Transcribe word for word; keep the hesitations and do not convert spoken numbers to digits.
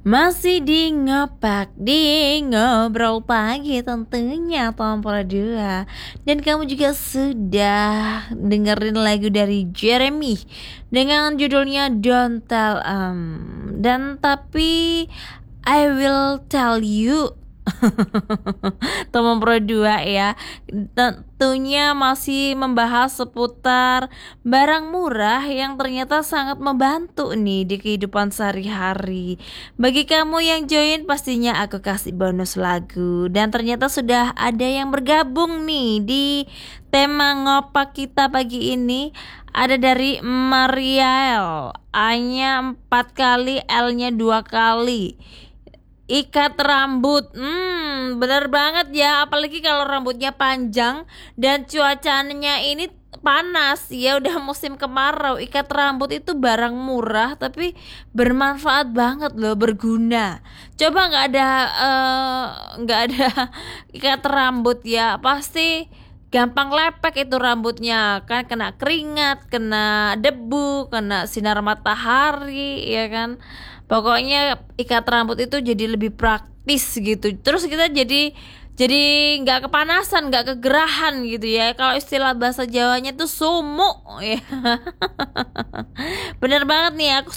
Masih di ngopak, di ngobrol pagi tentunya Tompel dua. Dan kamu juga sudah dengerin lagu dari Jeremy dengan judulnya Don't Tell Em. Dan tapi I will tell you Teman Pro dua ya. Tentunya masih membahas seputar barang murah yang ternyata sangat membantu nih di kehidupan sehari-hari. Bagi kamu yang join pastinya aku kasih bonus lagu. Dan ternyata sudah ada yang bergabung nih di tema ngopak kita pagi ini. Ada dari Mariel, A-nya empat kali, L-nya dua kali. Ikat rambut, hmm bener banget ya, apalagi kalau rambutnya panjang dan cuacanya ini panas ya, udah musim kemarau. Ikat rambut itu barang murah tapi bermanfaat banget loh, berguna. Coba nggak ada eh, nggak ada ikat rambut ya, pasti gampang lepek itu rambutnya kan, kena keringat, kena debu, kena sinar matahari ya kan. Pokoknya ikat rambut itu jadi lebih praktis gitu. Terus kita jadi jadi nggak kepanasan, nggak kegerahan gitu ya. Kalau istilah bahasa Jawanya tuh sumuk ya. Bener banget nih, aku